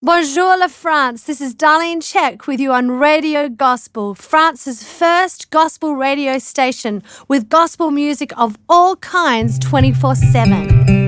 Bonjour la France, this is Darlene Check with you on Radio Gospel, France's first gospel radio station with gospel music of all kinds 24/7.